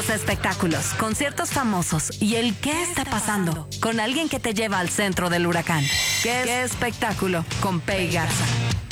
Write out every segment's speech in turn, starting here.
los espectáculos, conciertos famosos y el qué está pasando con alguien que te lleva al centro del huracán. ¿Qué espectáculo? Con Pei Garza.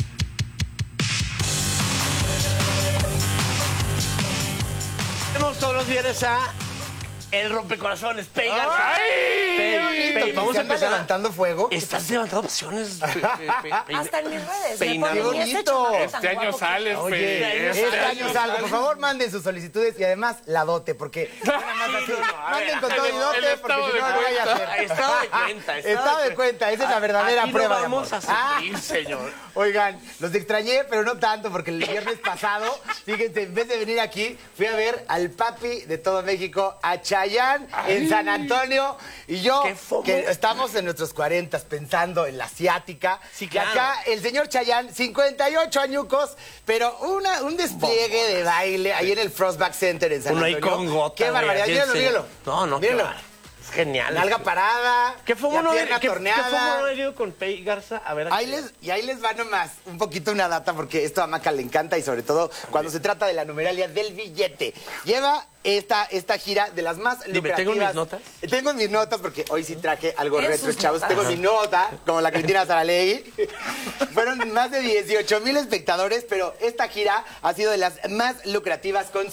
Tenemos todos los viernes a El Rompecorazones, Pei Garza. Pei, vamos a empezar levantando fuego. Estás levantando pasiones. Hasta en mis redes. Peinado. Me ponen, "Y ese Bonito. chamaco tan Este año guapo". sales, Oye, este año salgo. Por favor, manden sus solicitudes y además la dote, porque nada más así. Manden con todo y dote, el porque estado si no, de no vaya a cuenta. ser. Estado de cuenta. Estado de cuenta, esa es la verdadera Aquí prueba no de amor. vamos a sufrir, señor. Oigan, los extrañé, pero no tanto, porque el viernes pasado, fíjense, en vez de venir aquí, fui a ver al papi de todo México, a Chayanne, en San Antonio, y yo, ¿Qué fomo? que estamos en nuestros 40 pensando en la asiática, Sí, y claro. acá el señor Chayanne, 58 añucos, pero un despliegue de baile ahí en el Frostback Center en San Uno ahí Antonio. con gota. ¡Qué güey, barbaridad! así Míralo, en míralo. No, Míralo. qué bar- Es genial. Nalga parada, ¿Qué fue la uno de pierna ¿qué fue uno torneada. de herido con Pei Garza? A ver, aquí. Ahí les va nomás un poquito una data porque esto a Maca le encanta y sobre todo cuando se trata de la numeralia del billete. Lleva esta gira de las más Dime, lucrativas. ¿tengo mis notas? Tengo mis notas porque hoy sí traje algo En retro, sus chavos. notas. Tengo mi nota, como la Cristina Saralegui. Fueron más de 18,000 espectadores, pero esta gira ha sido de las más lucrativas con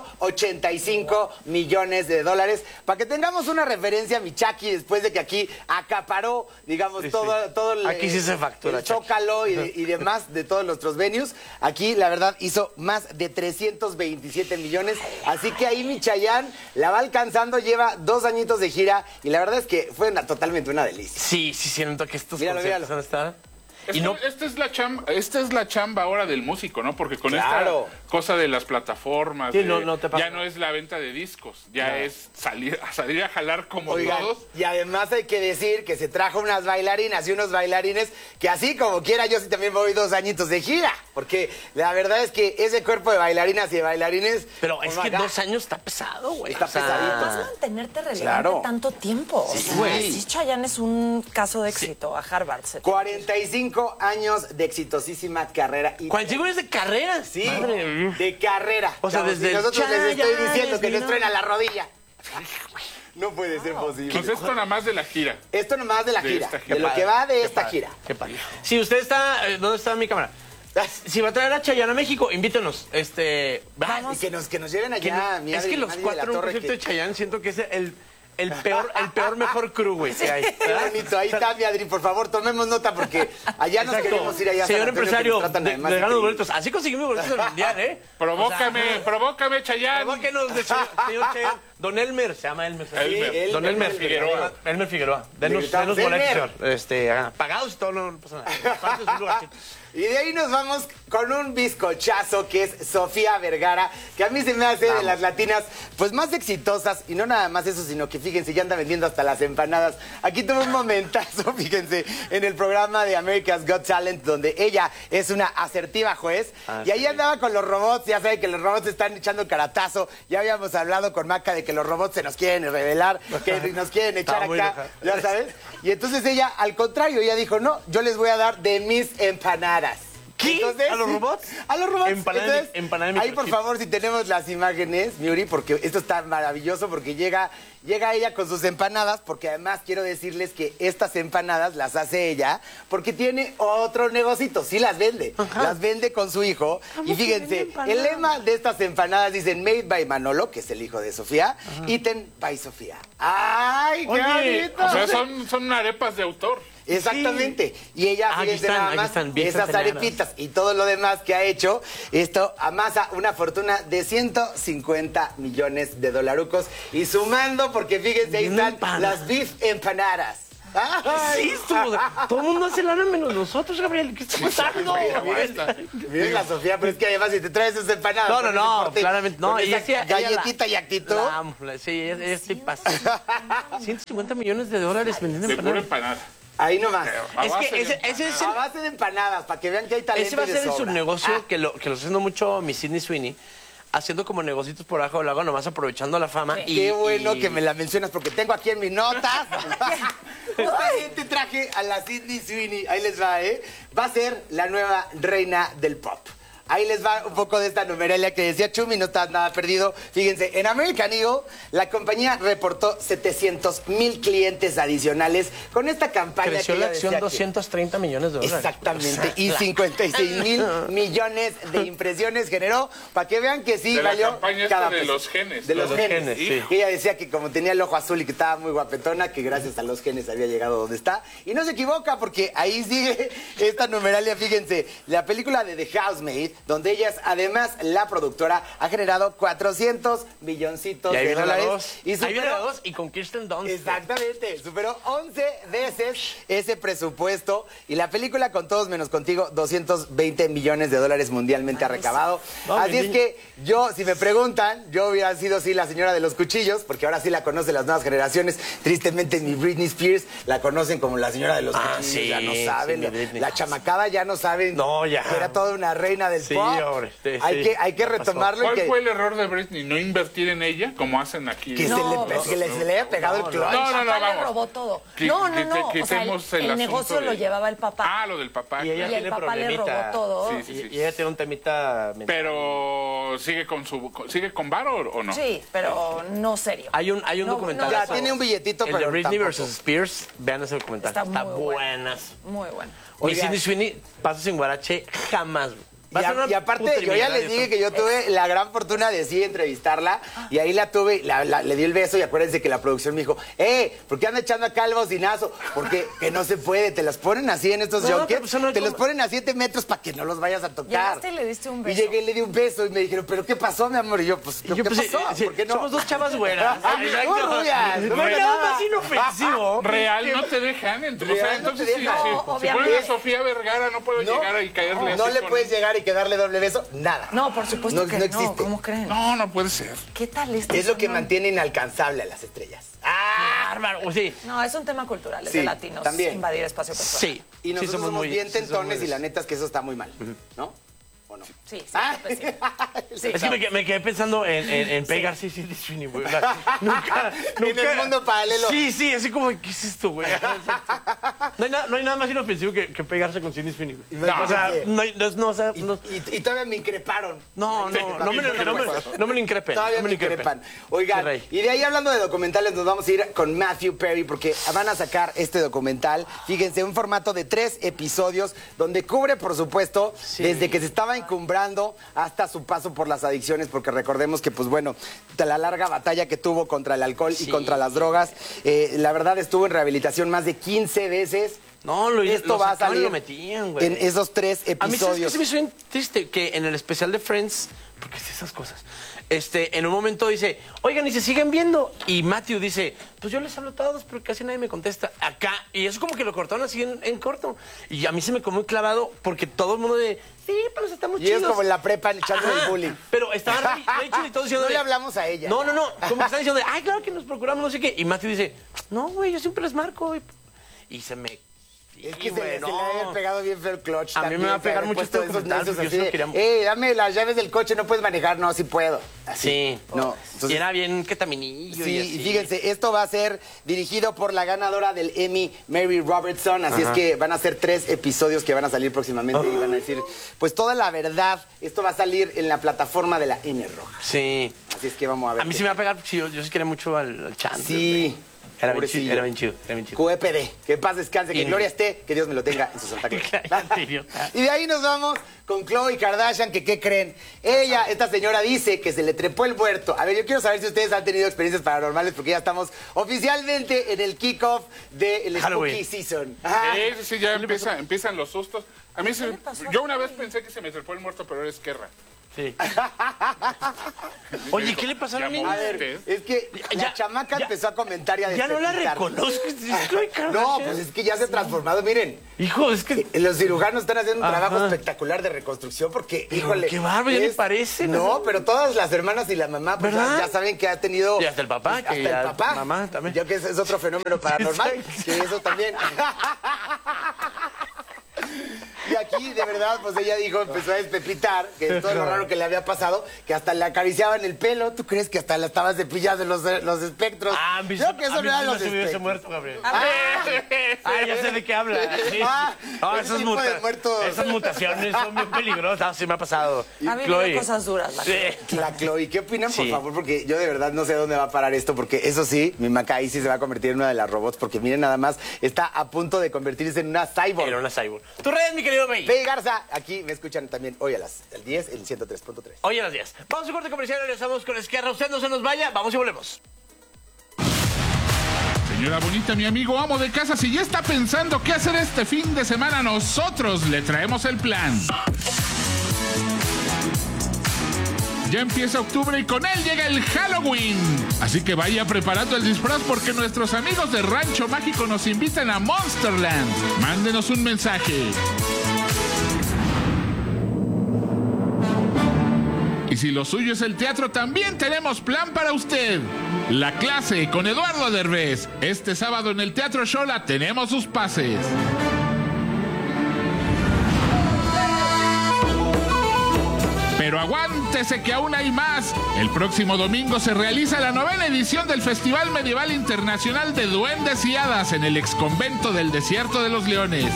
185 millones de dólares. Para que tengamos una referencia, mi Chucky, después de que aquí acaparó, digamos, Sí, todo el, Aquí sí se factura, el Chucky. Zócalo y demás de todos nuestros venues. Aquí, la verdad, hizo más de 327 millones. Así que ahí mi Chayanne la va alcanzando, lleva 2 añitos de gira y la verdad es que fue totalmente una delicia. Sí, siento que estos Míralo, conciertos míralo. van a estar... Y no... Esta es la chamba ahora del músico, ¿no? Porque con Claro. esta cosa de las plataformas, Sí, no te pasa ya no es la venta de discos, ya es salir a jalar como Oigan, todos. y además hay que decir que se trajo unas bailarinas y unos bailarines que así como quiera yo sí también voy 2 añitos de gira. Porque la verdad es que ese cuerpo de bailarinas y de bailarines... Pero es oh my que God, 2 años está pesado, güey. Está pesadito. Vas a mantenerte relevante Claro. tanto tiempo. O sea, güey. sí, Chayanne es un caso de éxito. A Harvard. 45 años de exitosísima carrera. Y 45 años de carrera. sí, Madre. de carrera. O sea, Chavos, desde y el nosotros les estoy Chayanne diciendo que vino. les truena la rodilla. No puede ser posible. Pues esto nada más de la gira. Esto nomás de la De gira, esta gira. de lo que va de esta padre, gira. Qué padre. Si usted está... ¿Dónde está mi cámara? Si va a traer a Chayanne a México, invítenos. Y que nos lleven allá, mi es Adri, que los Madrid de la 4 en un Torre, concierto de que- Chayanne siento que es el peor mejor crew, güey, que hay. Qué bonito, ahí está, mi Adri, por favor, tomemos nota porque allá nos Exacto. queremos ir allá a San Señor Antonio, que empresario, nos tratan de además regalos increíble. boletos. Así conseguimos boletos del mundial, ¿eh? Provócame, Chayanne. Provóquenos de señor Chayanne. Don Elmer, se llama Elmer. Elmer. Don Elmer Figueroa. Elmer Figueroa. Denos gritamos, boletos, Elmer. señor. Pagados y todo, no pasa nada. Aparte, es un lugarcito. Y de ahí nos vamos con un bizcochazo que es Sofía Vergara, que a mí se me hace de las latinas pues más exitosas. Y no nada más eso, sino que fíjense, ya anda vendiendo hasta las empanadas. Aquí tuvo un momentazo, fíjense, en el programa de America's Got Talent, donde ella es una asertiva juez. Y ahí andaba con los robots, ya saben que los robots están echando caratazo. Ya habíamos hablado con Maca de que los robots se nos quieren revelar, que nos quieren echar Estaba muy acá, enojada. ya sabes. Y entonces ella, al contrario, ella dijo, no, yo les voy a dar de mis empanadas. ¿Qué? ¿A los robots? A los robots. Empanada de Entonces, mi ahí, por microchip. favor, si tenemos las imágenes, Miuri, porque esto está maravilloso, porque llega ella con sus empanadas, porque además quiero decirles que estas empanadas las hace ella, porque tiene otro negocito, sí las vende. Las vende con su hijo. Y fíjense, el lema de estas empanadas dicen Made by Manolo, que es el hijo de Sofía, Eaten by Sofía. ¡Ay, qué Oye, bonito! O sea, son arepas de autor. Exactamente. Y ella, Aquí fíjense están, nada aquí más, están, bien esas sarteneras. arepitas y todo lo demás que ha hecho, esto amasa una fortuna de 150 millones de dolarucos. Y sumando, porque fíjense, ahí Bien están empanadas. las beef empanadas. ¡Ay! Sí, estuvo. Todo el mundo hace lana menos nosotros, Gabriel. ¿Qué está pasando? Miren la Sofía, pero es que además si te traes esas empanadas. No, con no, ese porte, claramente. No, con ella esa sí, ella galletita y actitud. La amo, sí, ella sí pasa. 150 millones de dólares vendiendo De pura empanadas. empanada. Ahí nomás. A Es base que de ese es A base de empanadas, para que vean que hay talento. ese va a y de ser el sobra. subnegocio que lo está haciendo mucho mi Sydney Sweeney, haciendo como negocios por abajo del lago, nomás aprovechando la fama. Y, Qué bueno y- que me la mencionas porque tengo aquí en mis notas. Justamente traje a la Sydney Sweeney. Ahí les va, ¿eh? Va a ser la nueva reina del pop. Ahí les va un poco de esta numeralia que decía Chumi, no está nada perdido. Fíjense, en American Eagle, la compañía reportó 700,000 clientes adicionales con esta campaña. Creció que la ella acción decía que- 230 millones de dólares. Exactamente, y 56,000 millones de impresiones generó, para que vean que sí De la valió campaña esta de peso. los genes. De los Los genes, genes, sí. Y ella decía que como tenía el ojo azul y que estaba muy guapetona, que gracias a los genes había llegado donde está. Y no se equivoca, porque ahí sigue esta numeralia, fíjense, la película de The Housemaid, donde ella es además la productora, ha generado 400 milloncitos Y ahí de viene la dólares. 2. Y Ahí viene la superó 2 y con Kirsten Dunst. Exactamente, superó 11 veces ese presupuesto y la película Con Todos Menos Contigo, 220 millones de dólares mundialmente ha recabado. No, Así mi es niña. que yo, si me preguntan, yo hubiera sido sí la señora de los cuchillos, porque ahora sí la conocen las nuevas generaciones. Tristemente mi Britney Spears la conocen como la señora de los cuchillos, sí, ya no sí, saben. mi Britney. La chamacada ya no saben No, ya. que era toda una reina del Sí, pop. hombre, sí, hay sí, que ya pasó. retomarlo y ¿Cuál que, fue el error de Britney? ¿No invertir en ella como hacen aquí? que No, se le haya pegado el clutch. No, no, El papá le vamos. robó todo. Qui- No. quite- O sea, quitemos el el asunto negocio de- lo llevaba el papá. Ah, lo del papá. Y ella Y el tiene papá le problemita. robó todo. Sí, sí, sí. Y ella tiene un temita mental. Pero sigue con varo o no? Sí, pero no serio. Hay un No, documental. Ya, eso. tiene un billetito, El de pero Britney tampoco. vs. Spears. Vean ese documental. Está Está muy bueno. buenas. Muy bueno. Mi Oigan. Sidney Sweeney, paso sin guarache, jamás. güey. Va a ser una Y aparte, puta yo ya les eliminada dije esto. que yo tuve la gran fortuna de sí entrevistarla y ahí la tuve, le di el beso y acuérdense que la producción me dijo, ¿por qué anda echando acá el bocinazo? Porque que no se puede, te las ponen así en estos No, junkets, pero pues no hay te los como- ponen a 7 metros para que no los vayas a tocar. Llegaste y le diste un beso. Y llegué y le di un beso y me dijeron, ¿pero qué pasó, mi amor? Y yo, pues, Y yo, ¿qué pues, pasó? sí, ¿Por qué no? Somos dos chavas güeras. Muy rubias, no No me hay nada. nada más inofensivo. Real no te dejan. O sea, Real no te entonces sí, dejan. sí. No, Si obviamente. pones a Sofía Vergara, no puedo No, llegar y caerle no así le con- puedes llegar y quedarle doble beso, nada. No, por supuesto que no. existe. ¿Cómo creen? No, no puede ser. ¿Qué tal esto? Es lo que mantiene inalcanzable a las estrellas. Bárbaro, sí. No, es un tema cultural, es Sí, de latinos. también. Invadir espacio personal. Sí. Y nosotros sí, somos bien sí, tentones muy- y la neta es que eso está muy mal, ¿no? ¿O no? Sí, sí, Ah. pésimo. Sí. Es que me quedé pensando en pegar sí, Sweeney, güey. O sea, nunca. En el mundo paralelo. Sí, así como, ¿qué es esto, güey? No hay nada más inofensivo que pegarse con Sidney Sweeney, güey. No, o sea, ¿por qué? o sea, Y todavía me increparon. no me lo increpen. Todavía no me lo increpen. increpan. Oigan, Qué rey. y de ahí hablando de documentales, nos vamos a ir con Matthew Perry porque van a sacar este documental. Fíjense, un formato de 3 episodios donde cubre, por supuesto, desde que se estaba encumbrando hasta su paso por las adicciones, porque recordemos que, pues bueno, de la larga batalla que tuvo contra el alcohol y Sí. contra las drogas, la verdad estuvo en rehabilitación más de 15 veces. No, Esto va a sacaban y salir lo metían, güey. en esos 3 A mí, ¿sabes qué episodios. se me hizo bien triste? Que en el especial de Friends, porque es esas cosas, en un momento dice, oigan, y se siguen viendo. Y Matthew dice, pues yo les hablo a todos, pero casi nadie me contesta. Acá, y eso como que lo cortaron así en corto. Y a mí se me quedó muy clavado porque todo el mundo sí, pero estamos Y chidos. es como en la prepa echando el bullying. Pero estaban Rachel y todos diciendo... No le hablamos a ella. No, como que están diciendo, ay, claro que nos procuramos no sé qué. Y Matthew dice, no, güey, yo siempre les marco. Y se me... Es que Sí, se güey, le no. había pegado bien feo el clutch. A mí me va a pegar mucho este documental, porque yo sí lo quería- Dame las llaves del coche, no puedes manejar. No, sí puedo. Así. Sí. No. Y Entonces, era bien ketaminillo sí, y y así. fíjense, esto va a ser dirigido por la ganadora del Emmy, Mary Robertson. Así es que van a ser 3 episodios que van a salir próximamente y van a decir, pues toda la verdad. Esto va a salir en la plataforma de la N Roja. Sí. Así es que vamos a ver. A mí sí me va a pegar porque yo sí quería mucho al Chandler. Sí. güey. Era bien pobrecillo. chido, era bien chido, era bien chido. QEPD, que paz descanse, que Y- gloria esté, que Dios me lo tenga en su santa gloria. Qué idiota. Y de ahí nos vamos con Khloe Kardashian, que ¿qué creen? Ella, esta señora dice que se le trepó el muerto. A ver, yo quiero saber si ustedes han tenido experiencias paranormales, porque ya estamos oficialmente en el kickoff del Halloween. Spooky Season. Ajá. Sí, ya empiezan los sustos. A mí le pasó a yo una vez pensé que se me trepó el muerto, pero era Esquerra. Sí. Oye, ¿qué le pasó a la Llamó niña? A ver, usted. es que la Ya- chamaca ya- empezó a comentar y a Ya no la despepitar. reconozco. Es Khloe Kardashian. No, pues es que ya se ha transformado. Miren, Hijo, es que... los cirujanos están haciendo un Ajá. trabajo espectacular de reconstrucción porque, Pero híjole. qué bárbaro, ya le parece, No, ¿no? pero todas las hermanas y la mamá, pues ¿Verdad? ya saben que ha tenido. Y hasta el papá, pues, que hasta ya el papá. mamá también. Ya que es otro fenómeno paranormal. Exacto. Que eso también. Y aquí, de verdad, pues ella dijo, empezó a despepitar, que es todo lo raro que le había pasado, que hasta le acariciaban el pelo. ¿Tú crees que hasta la estabas cepillando los espectros? Creo que eso no eran los espectros. muerto, Gabriel. Ya sé de qué habla. Sí. ese tipo de muertos. Esas mutaciones son bien peligrosas. Sí me ha pasado. Ha vivido cosas duras. La Chloe, ¿qué opinan, por Sí. favor? Porque yo de verdad no sé dónde va a parar esto, porque eso sí, mi Macay sí se va a convertir en una de las robots, porque miren nada más, está a punto de convertirse en una cyborg. Era una cyborg. ¿Tu red, mi querido May? Pei Garza, aquí me escuchan también hoy a las 10, el 103.3. Hoy a las 10. Vamos a un corte comercial y regresamos con Esquerra. Usted no se nos vaya. Vamos y volvemos. Señora bonita, mi amigo amo de casa, si ya está pensando qué hacer este fin de semana, nosotros le traemos el plan. Ya empieza octubre y con él llega el Halloween. Así que vaya preparando el disfraz porque nuestros amigos de Rancho Mágico nos invitan a Monsterland. Mándenos un mensaje. Y si lo suyo es el teatro, también tenemos plan para usted. La clase con Eduardo Derbez. Este sábado en el Teatro Xola tenemos sus pases. Pero aguántese que aún hay más. El próximo domingo se realiza la 9ª edición del Festival Medieval Internacional de Duendes y Hadas en el exconvento del Desierto de los Leones.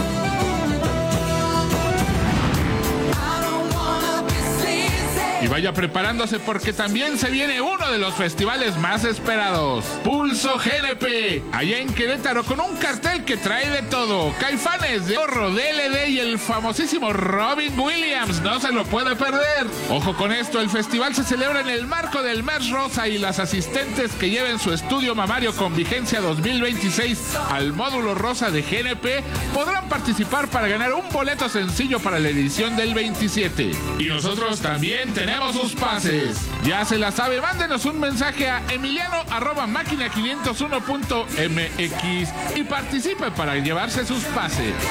Y vaya preparándose porque también se viene uno de los festivales más esperados. Pulso GNP, allá en Querétaro, con un cartel que trae de todo. Caifanes, de Horro, DLD y el famosísimo Robin Williams. No se lo puede perder. Ojo con esto, el festival se celebra en el marco del Mes Rosa y las asistentes que lleven su estudio mamario con vigencia 2026 al módulo rosa de GNP podrán participar para ganar un boleto sencillo para la edición del 27. Y nosotros también tenemos sus pases. Ya se la sabe, mándenos un mensaje a emiliano@máquina501.mx y participe para llevarse sus pases.